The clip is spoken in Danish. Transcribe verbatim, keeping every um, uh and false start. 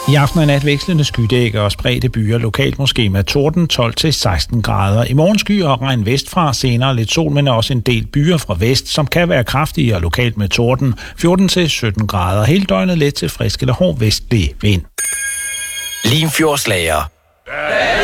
I aften og nat vekslende skydække og spredte byer, lokalt måske med torden, tolv til seksten grader. I morgen skyer og regn vestfra, senere lidt sol, men også en del byer fra vest, som kan være kraftige og lokalt med torden, fjorten til sytten grader. Hele døgnet let til frisk eller hård vestlig vind. Limfjordslager.